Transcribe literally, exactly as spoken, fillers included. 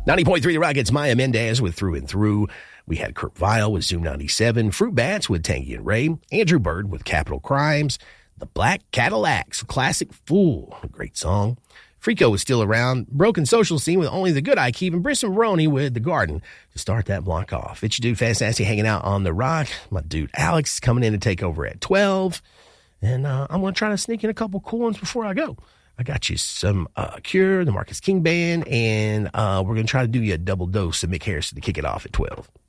ninety point three The Rockets, Maya Mendez with Through and Through. We had Kurt Vile with Zoom ninety-seven, Fruit Bats with Tangy and Ray, Andrew Bird with Capital Crimes, The Black Cadillacs, classic Fool, a great song. Frico was still around, Broken Social Scene with Only the Good I Keep, and Brisson Maroney with The Garden to start that block off. It's your dude Fast Nasty hanging out on The Rock. My dude Alex coming in to take over at twelve. And uh, I'm going to try to sneak in a couple cool ones before I go. I got you some uh, Cure, the Marcus King Band, and uh, we're going to try to do you a double dose of Mick Harrison to kick it off at twelve.